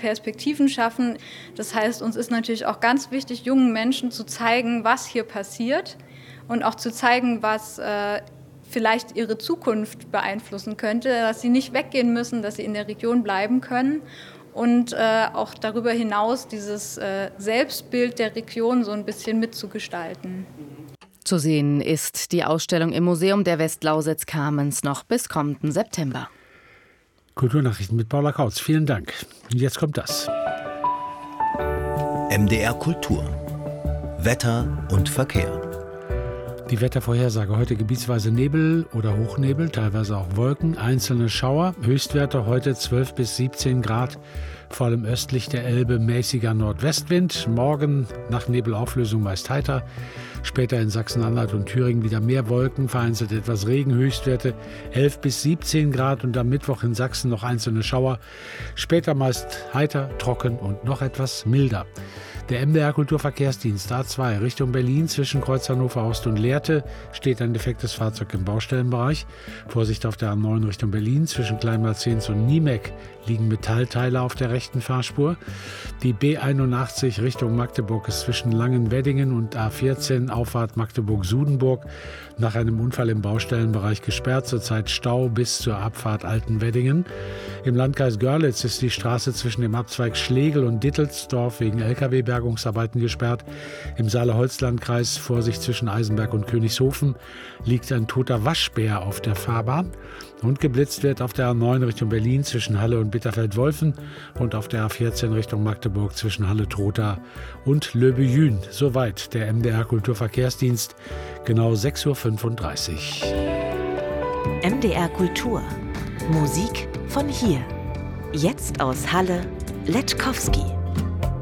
Perspektiven schaffen. Das heißt, uns ist natürlich auch ganz wichtig, jungen Menschen zu zeigen, was hier passiert und auch zu zeigen, was vielleicht ihre Zukunft beeinflussen könnte, dass sie nicht weggehen müssen, dass sie in der Region bleiben können und auch darüber hinaus dieses Selbstbild der Region so ein bisschen mitzugestalten. Zu sehen ist die Ausstellung im Museum der Westlausitz-Kamenz noch bis kommenden September. Kulturnachrichten mit Paula Kautz. Vielen Dank. Und jetzt kommt das. MDR Kultur. Wetter und Verkehr. Die Wettervorhersage: heute gebietsweise Nebel oder Hochnebel, teilweise auch Wolken, einzelne Schauer. Höchstwerte heute 12 bis 17 Grad, vor allem östlich der Elbe mäßiger Nordwestwind. Morgen nach Nebelauflösung meist heiter. Später in Sachsen-Anhalt und Thüringen wieder mehr Wolken, vereinzelt etwas Regen, Höchstwerte 11 bis 17 Grad und am Mittwoch in Sachsen noch einzelne Schauer. Später meist heiter, trocken und noch etwas milder. Der MDR Kulturverkehrsdienst A2 Richtung Berlin zwischen Kreuz Hannover Ost und Lehrte steht ein defektes Fahrzeug im Baustellenbereich. Vorsicht auf der A9 Richtung Berlin zwischen Kleinmalzens und Niemek liegen Metallteile auf der rechten Fahrspur. Die B81 Richtung Magdeburg ist zwischen Langenweddingen und A14 Auffahrt Magdeburg-Sudenburg nach einem Unfall im Baustellenbereich gesperrt. Zurzeit Stau bis zur Abfahrt Altenweddingen. Im Landkreis Görlitz ist die Straße zwischen dem Abzweig Schlegel und Dittelsdorf wegen Lkw-Bergungsarbeiten gesperrt. Im Saale-Holz-Landkreis Vorsicht zwischen Eisenberg und Königshofen liegt ein toter Waschbär auf der Fahrbahn. Und geblitzt wird auf der A9 Richtung Berlin zwischen Halle und Bitterfeld-Wolfen und auf der A14 Richtung Magdeburg zwischen Halle-Trotha und Löbejün. Soweit der MDR Kulturverkehrsdienst, genau 6:35 Uhr. MDR Kultur. Musik von hier. Jetzt aus Halle, Letkowski.